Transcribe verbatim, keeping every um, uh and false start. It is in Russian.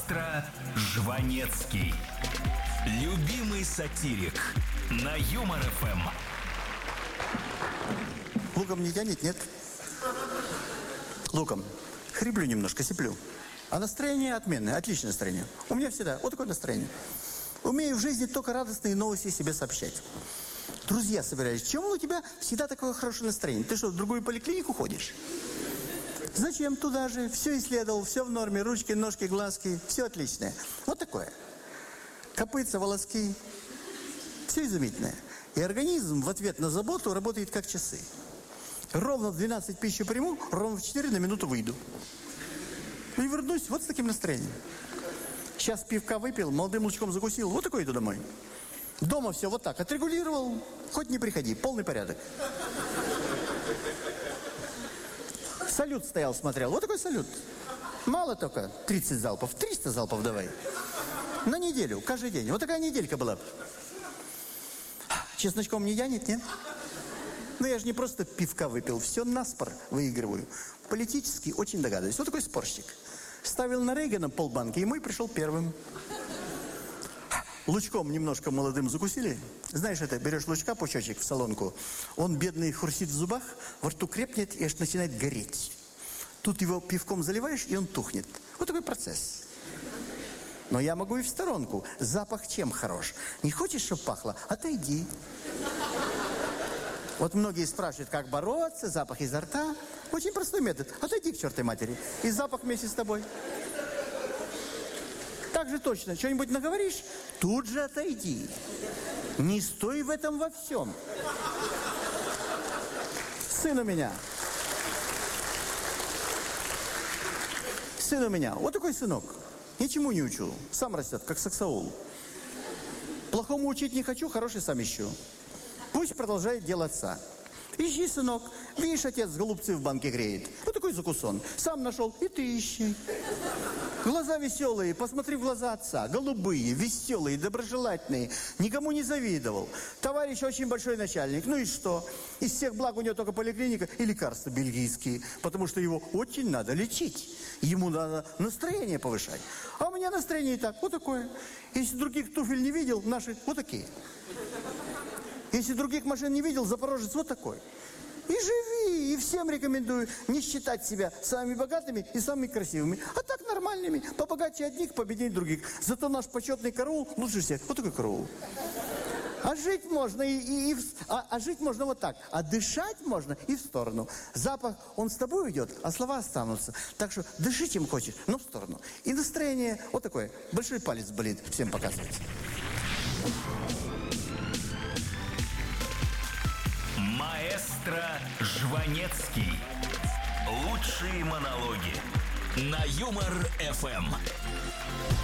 Маэстро Жванецкий. Любимый сатирик на Юмор эф эм. Луком не тянет, нет? Луком. Хриплю немножко, сиплю. А настроение отменное, отличное настроение. У меня всегда вот такое настроение. Умею в жизни только радостные новости себе сообщать. Друзья собирались. Чему у тебя всегда такое хорошее настроение? Ты что, в другую поликлинику ходишь? Зачем туда же? Все исследовал, все в норме. Ручки, ножки, глазки. Все отличное. Вот такое. Копытца, волоски. Все изумительное. И организм в ответ на заботу работает как часы. Ровно в двенадцать пищу приму, ровно в четыре на минуту выйду. И вернусь вот с таким настроением. Сейчас пивка выпил, молодым лучком закусил. Вот такой иду домой. Дома все вот так. Отрегулировал, хоть не приходи. Полный порядок. Салют стоял, смотрел. Вот такой салют. Мало только тридцать залпов. триста залпов давай. На неделю, каждый день. Вот такая неделька была. Чесночком не янет, нет? Ну, я же не просто пивка выпил. Все наспор выигрываю. Политически очень догадываюсь. Вот такой спорщик. Ставил на Рейгана полбанки, и мой пришел первым. Лучком немножко молодым закусили. Знаешь, это, берешь лучка, пучочек в солонку. Он, бедный, хрустит в зубах, во рту крепнет и аж начинает гореть. Тут его пивком заливаешь, и он тухнет. Вот такой процесс. Но я могу и в сторонку. Запах чем хорош? Не хочешь, чтобы пахло? Отойди. Вот многие спрашивают, как бороться, запах изо рта. Очень простой метод. Отойди к чертовой матери. И запах вместе с тобой. Так же точно. Что-нибудь наговоришь, тут же отойди. Не стой в этом во всем. Сын у меня. Сын у меня. Вот такой сынок. Ничему не учу. Сам растет, как саксаул. Плохому учить не хочу, хороший сам ищу. Пусть продолжает дело отца. Ищи, сынок. Видишь, отец голубцы в банке греет. Вот такой закусон. Сам нашел, и ты ищи. Глаза веселые, посмотри в глаза отца. Голубые, веселые, доброжелательные. Никому не завидовал. Товарищ очень большой начальник. Ну и что? Из всех благ у него только поликлиника и лекарства бельгийские. Потому что его очень надо лечить. Ему надо настроение повышать. А у меня настроение и так, вот такое. Если других туфель не видел, наши вот такие. Если других машин не видел, запорожец вот такой. И живи, и всем рекомендую не считать себя самыми богатыми и самыми красивыми, а так нормальными, побогаче одних, победнее других. Зато наш почетный караул лучше всех. Вот такой караул. А жить можно и, и, и в, а, а жить можно вот так, а дышать можно и в сторону. Запах, он с тобой уйдет, а слова останутся. Так что дыши чем хочешь, но в сторону. И настроение вот такое. Большой палец болит, всем показывать. Маэстро Жванецкий. Лучшие монологи на Юмор эф эм.